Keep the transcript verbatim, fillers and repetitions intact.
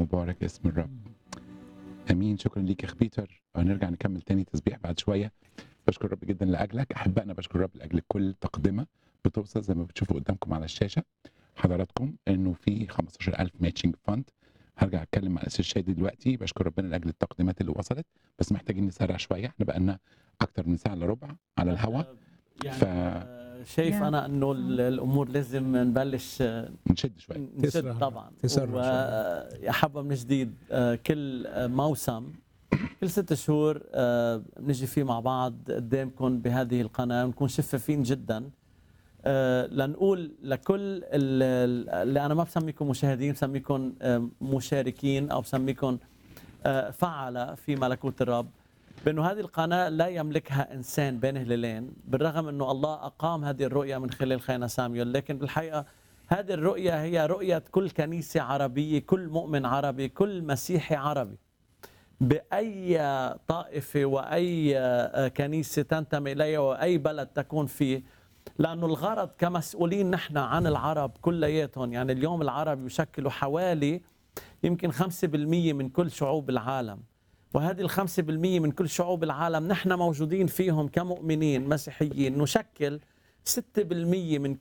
مبارك اسم الرب. امين. شكرا ليك يا اخ بيتر. هنرجع نكمل تاني تسبيح بعد شويه. بشكر الرب جدا لاجلك احبائنا، بشكر الرب لاجل كل تقدمه بتوصل زي ما بتشوفوا قدامكم على الشاشه حضراتكم انه في خمستاشر ألف ماتشنج فاند. هرجع اتكلم مع الاسيس شادي دلوقتي. بشكر ربنا لاجل التقديمات اللي وصلت، بس محتاجين نسرع شويه، احنا بقى لنا اكتر من ساعه الا ربع على الهواء. يعني ف شايف انا انه ال- الامور لازم نبلش نشد شويه. نشد تسرع. طبعا. تسرع شوية. وحابه من جديد آه، كل آه، موسم كل ست شهور آه، بنجي فيه مع بعض قدامكم بهذه القناه ونكون شفافين جدا، آه، لنقول لكل ال- اللي انا ما بسميكم مشاهدين، بسميكم آه، مشاركين او بسميكم آه، فعل في ملكوت الرب، بأنه هذه القناة لا يملكها إنسان بين هلالين، بالرغم أنه الله أقام هذه الرؤية من خلال خينا ساميول، لكن بالحقيقة هذه الرؤية هي رؤية كل كنيسة عربية، كل مؤمن عربي، كل مسيحي عربي بأي طائفة وأي كنيسة تنتمي إليها وأي بلد تكون فيه، لأنه الغرض كمسؤولين نحن عن العرب كلياتهم. يعني اليوم العرب يشكلوا حوالي يمكن خمسة بالمئة من كل شعوب العالم، وهذه الخمسة بالمئة من كل شعوب العالم نحن موجودين فيهم كمؤمنين مسيحيين، نشكل ستة بالمئة من